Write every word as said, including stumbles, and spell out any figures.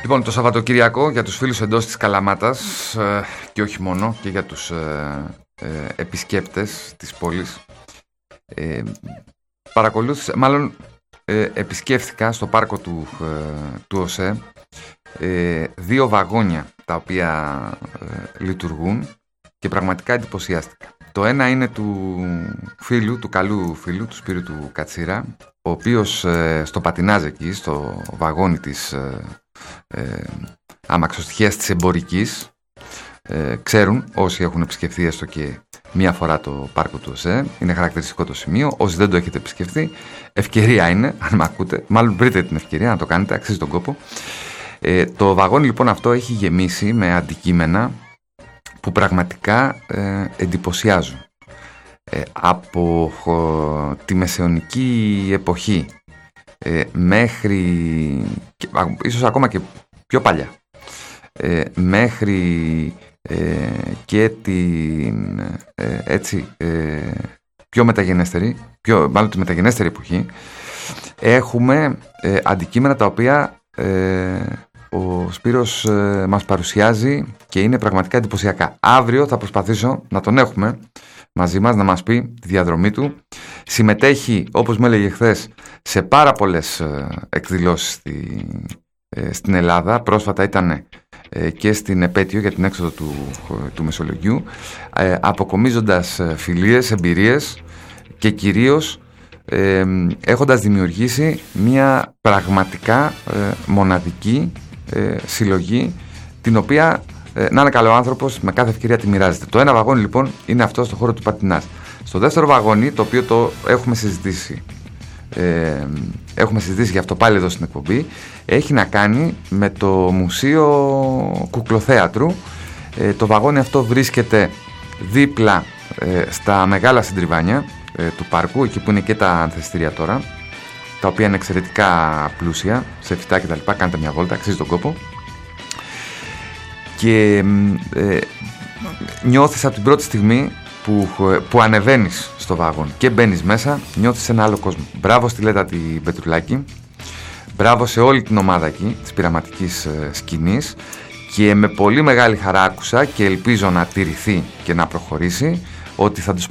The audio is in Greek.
Λοιπόν, το Σαββατοκυριακό για τους φίλους εντός της Καλαμάτας ε, και όχι μόνο, και για τους ε, ε, επισκέπτες της πόλης, ε, παρακολούθησα, μάλλον ε, επισκέφθηκα στο πάρκο του, ε, του ΟΣΕ ε, δύο βαγόνια τα οποία ε, λειτουργούν και πραγματικά εντυπωσιάστηκα. Το ένα είναι του φίλου, του καλού φίλου, του Σπύρου του Κατσίρα, ο οποίος ε, στο πατινάζ εκεί, στο βαγόνι της ε, ε, αμαξοστοιχείας της εμπορικής, ε, ξέρουν όσοι έχουν επισκεφθεί έστω και μία φορά το πάρκο του ΟΣΕ, είναι χαρακτηριστικό το σημείο. Όσοι δεν το έχετε επισκεφθεί, ευκαιρία είναι, αν με ακούτε, μάλλον βρείτε την ευκαιρία να το κάνετε, αξίζει τον κόπο. Ε, το βαγόνι λοιπόν αυτό έχει γεμίσει με αντικείμενα που πραγματικά ε, εντυπωσιάζουν. Ε, από ε, τη μεσαιωνική εποχή ε, μέχρι, και, ίσως ακόμα και πιο παλιά, ε, μέχρι ε, και την ε, έτσι, ε, πιο μεταγενέστερη, πιο, μάλλον τη μεταγενέστερη εποχή, έχουμε ε, αντικείμενα τα οποία ε, ο Σπύρος ε, μας παρουσιάζει και είναι πραγματικά εντυπωσιακά. Αύριο θα προσπαθήσω να τον έχουμε μαζί μας, να μας πει τη διαδρομή του. Συμμετέχει, όπως μου έλεγε χθες, σε πάρα πολλές ε, εκδηλώσεις στη, ε, στην Ελλάδα. Πρόσφατα ήταν ε, και στην επέτειο για την έξοδο του, του Μεσολογγιού, ε, αποκομίζοντας ε, φιλίες, εμπειρίες και κυρίως ε, έχοντας δημιουργήσει μια πραγματικά ε, μοναδική ε, συλλογή, την οποία ε, να είναι καλό άνθρωπος, με κάθε ευκαιρία τη μοιράζεται. Το ένα βαγόνι λοιπόν είναι αυτό στο χώρο του πατινάζ. Στο δεύτερο βαγόνι, το οποίο το έχουμε συζητήσει, ε, έχουμε συζητήσει γι' αυτό πάλι εδώ στην εκπομπή, έχει να κάνει με το Μουσείο Κουκλοθέατρου. Ε, το βαγόνι αυτό βρίσκεται δίπλα ε, στα μεγάλα συντριβάνια ε, του πάρκου, εκεί που είναι και τα ανθεστήρια τώρα, τα οποία είναι εξαιρετικά πλούσια σε φυτά κτλ. Κάντε μια βόλτα, αξίζει τον κόπο. Και ε, νιώθεις από την πρώτη στιγμή που, που ανεβαίνεις στο βάγον και μπαίνεις μέσα, νιώθεις σε ένα άλλο κόσμο. Μπράβο στη Λέτα την Πετρουλάκη, μπράβο σε όλη την ομάδα εκεί της πειραματικής ε, σκηνής, και με πολύ μεγάλη χαρά άκουσα και ελπίζω να τηρηθεί και να προχωρήσει ότι θα τους